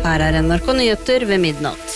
Her NRK Nyheter ved midnatt.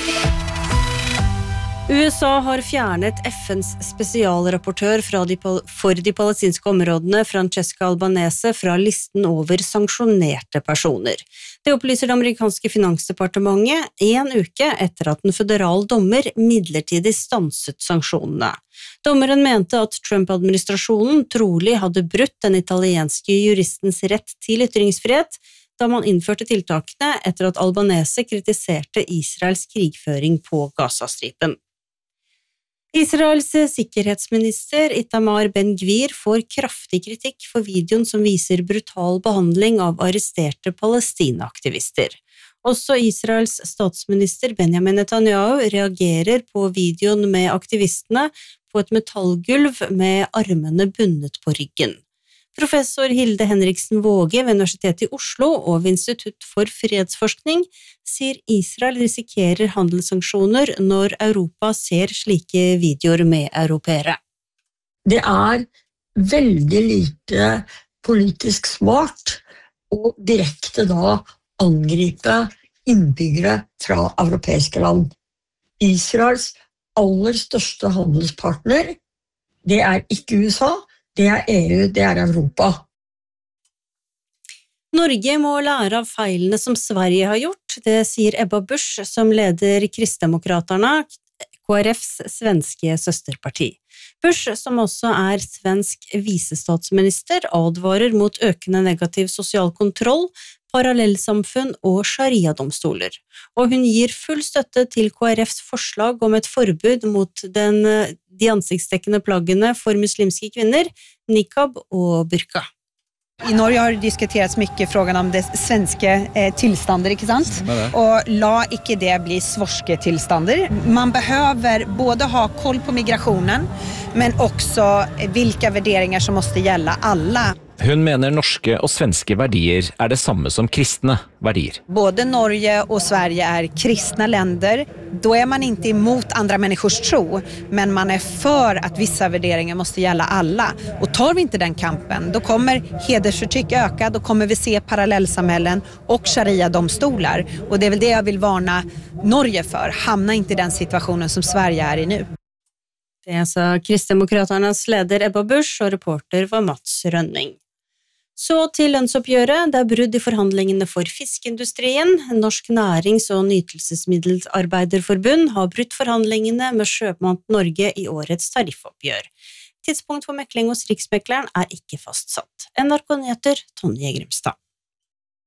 USA har fjernet FNs spesialrapportør for de palestinske områdene Francesca Albanese fra listen over sanksjonerte personer. Det opplyser det amerikanske finansdepartementet en uke etter at en føderal dommer midlertidig stanset sanksjonene. Dommeren mente at Trump-administrasjonen trolig hadde brutt den italienske juristens rett til ytringsfrihet, da man innførte tiltakene etter at Albanese kritiserte Israels krigføring på Gazastripen. Israels sikkerhetsminister Itamar Ben-Gvir får kraftig kritikk for videoen som viser brutal behandling av arresterte palestina-aktivister. Også Israels statsminister Benjamin Netanyahu reagerer på videoen med aktivistene på et metallgulv med armene bundet på ryggen. Professor Hilde Henriksen Våge ved Universitetet i Oslo og ved Institutt for fredsforskning sier Israel risikerer handelssanksjoner når Europa ser slike videoer med europeere. Det veldig lite politisk smart å direkte da angripe innbyggere fra europeiske land. Israels aller største handelspartner, det ikke USA, det EU, det Europa. Norge må lære av feilene som Sverige har gjort, det sier Ebba Busch, som leder Kristdemokraterna, KrFs svenske søsterparti. Busch, som også svensk visestatsminister, advarer mot økende negativ sosial kontroll, parallellsamfunn og sharia-domstoler. Og hun gir full støtte til KrFs forslag om et forbud mot de ansiktsdekkende plaggene for muslimske kvinner, niqab og burka. I Norge har det diskuterats mycket frågan om det svenske tillstander, ikke sant? Og la ikke det bli svorske tillstander. Man behöver både ha koll på migrationen, men også hvilke värderingar som måste gälla alla. Hun mener norske og svenske verdier det samme som kristne verdier. Både Norge og Sverige kristna länder. Då man inte emot andra människors tro, men man för att vissa värderingar måste gälla alla. Och tar vi inte den kampen, då kommer hedersförtryck öka, då kommer vi se parallellsamhällen och sharia-domstolar. Och det väl det jag vill varna Norge för. Hamna inte i den situationen som Sverige i nu. Det sa Kristdemokraternas leder Ebba Busch, og reporter var Mats Rønning. Så til lønnsoppgjøret, det brudd i forhandlingene for fiskeindustrien. Norsk Nærings- og Nytelsesmiddelarbeiderforbund har brutt forhandlingene med Sjømat Norge i årets tariffoppgjør. Tidspunkt for mekling hos Riksmekleren ikke fastsatt. NRK Nyheter, Tonje Grimstad.